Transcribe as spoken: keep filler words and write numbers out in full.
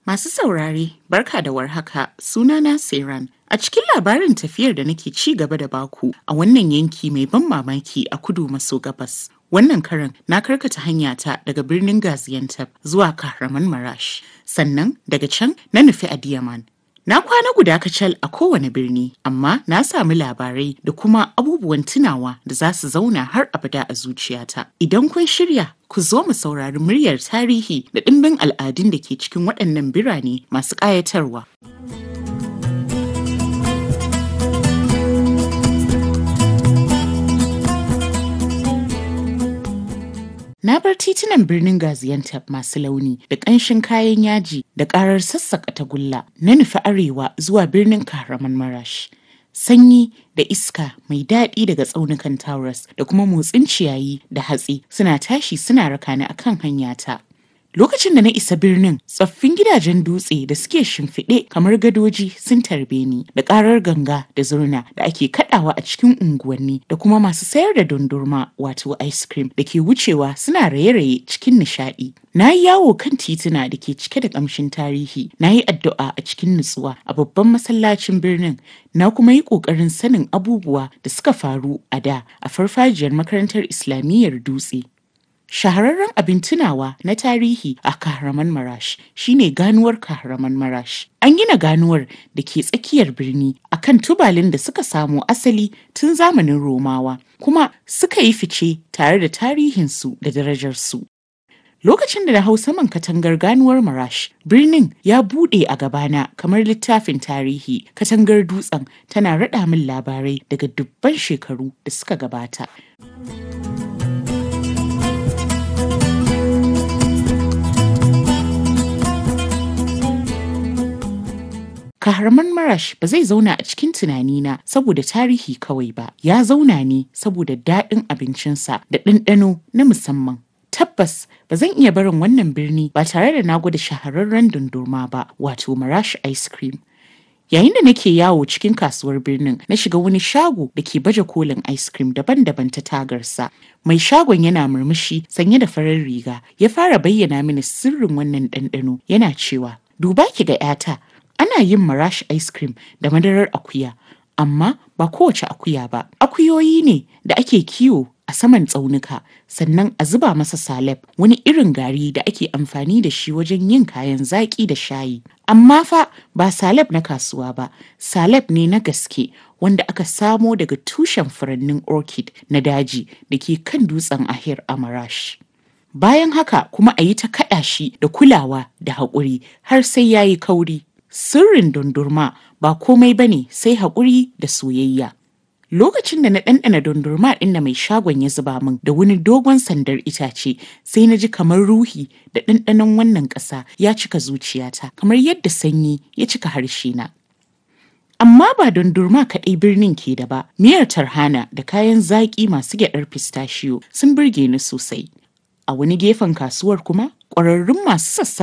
Masu saurare, barka da warhaka, sunana Seiran. A cikin labarin tafiyar da nake ci gaba da baku a wannan yanki mai ban mamaki a kudu maso gabas. Wannan karan na karkata hanyata daga birnin Gaziantep zuwa Kahraman Marash. Sannan daga can na nufi Adiyaman. Na kwana guda kacal a kowane birni, amma na sami labarai da kuma abubuwan tunawa da za su zauna har abada a zuciyata. Idan kun shirya, ku zo mu saurari muryar tarihi da ɗimbin al'adun da ke cikin waɗannan birane masu ƙayatarwa. Na bar titunan birnin Gaziantep masu launi da ƙanshin kayan yaji da ƙarar sassaƙa tagulla na nufi arewa zuwa birnin Kahraman Marash. Sanyi da iska mai daɗi daga tsaunukan Taurus da kuma motsin ciyayi da hatsi suna tashi suna raka ni akan hanyata. Lokacin da na isa birnin, tsoffin gidajen dutse da suke shimfiɗe kamar gadoji sun tarbe ni da ƙarar ganga da zurna da ake kaɗawa a cikin unguwanni da kuma masu sayar da dondurma wato ice cream da ke wucewa suna raye-raye cikin nishaɗi. Na yi yawo kan tituna da ke cike da ƙamshin tarihi, na yi addu'a a cikin nutsuwa a babban masallacin birnin, na kuma yi ƙoƙarin sanin abubuwa da suka faru a da a farfajiyar makarantar Islamiyyar dutse. Shahararren abin tunawa na tarihi a Kahraman Marash shine ganuwar Kahraman Marash. An gina ganuwar da ke tsakiyar birni akan tubalin da suka samo asali tun zamanin Romawa, kuma suka yi fice tare da tarihinsu da darajarsu. Lokacin da na hau saman katangar ganuwar Marash, birnin ya buɗe a gabana kamar littafin tarihi. Katangar dutsen tana raɗa min labarai daga dubban shekaru da suka gabata. Kahraman Marash ba zai zauna a cikin tunanina saboda tarihi kawai ba, ya zauna ne saboda daɗin abincinsa da ɗanɗano na musamman. Tabbas ba zan iya barin wannan birni ba tare da na gwada shahararren dondurma ba, wato Marash ice cream. Yayin da nake yawo cikin kasuwar birnin, na shiga wani shago da ke baje kolin ice cream daban-daban ta tagarsa. Mai shagon yana murmushi sanye da farar riga, ya fara bayyana mini sirrin wannan ɗanɗano, yana cewa, "Duba ki ga 'yata, ana yin Marash ice cream da madarar akuya, amma ba kowace akuya ba. Akuyoyi ne da ake kiwo a saman tsaunuka, sannan a zuba masa salep, wani irin gari da ake amfani da shi wajen yin kayan zaƙi da shayi. Amma fa ba salep na kasuwa ba, salep ne na gaske wanda aka samo daga tushen furannin orchid na daji da ke kan dutsen Ahir a Marash. Bayan haka kuma a yi ta kaɗa shi da kulawa da haƙuri har sai ya yi kauri. Sirrin dondurma ba komai bane sai haƙuri da soyayya." Lokacin da na ɗanɗana dondurma ɗin da mai shagon ya zuba min da wani dogon sandar itace, sai na ji kamar ruhi da ɗanɗanon wannan ƙasa ya cika zuciyata kamar yadda sanyi ya cika harshena. Amma ba dondurma kaɗai birnin ke da ba, miyar tarhana da kayan zaƙi masu gyaɗar pistachio sun burge ni sosai. A wani gefen kasuwar kuma, ƙwararrun masu sassa